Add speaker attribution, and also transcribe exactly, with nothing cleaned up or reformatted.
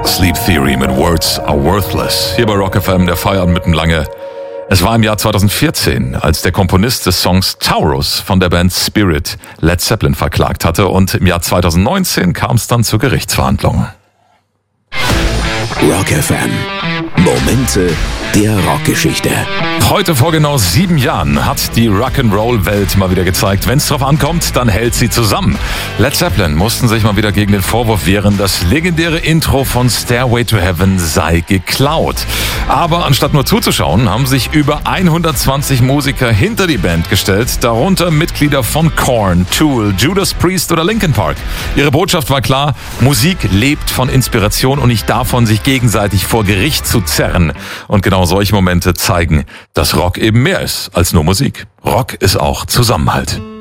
Speaker 1: Sleep Theory mit Words Are Worthless. Hier bei Rock F M, der Feierabend mitten lange. Es war im Jahr zweitausendvierzehn, als der Komponist des Songs Taurus von der Band Spirit Led Zeppelin verklagt hatte, und im Jahr zweitausendneunzehn kam es dann zur Gerichtsverhandlung.
Speaker 2: Rock F M. Momente der Rockgeschichte.
Speaker 1: Heute vor genau sieben Jahren hat die Rock'n'Roll-Welt mal wieder gezeigt, wenn es drauf ankommt, dann hält sie zusammen. Led Zeppelin mussten sich mal wieder gegen den Vorwurf wehren, das legendäre Intro von Stairway to Heaven sei geklaut. Aber anstatt nur zuzuschauen, haben sich über hundertzwanzig Musiker hinter die Band gestellt, darunter Mitglieder von Korn, Tool, Judas Priest oder Linkin Park. Ihre Botschaft war klar: Musik lebt von Inspiration und nicht davon, sich gegenseitig vor Gericht zu zerren. Und genau solche Momente zeigen, dass Rock eben mehr ist als nur Musik. Rock ist auch Zusammenhalt.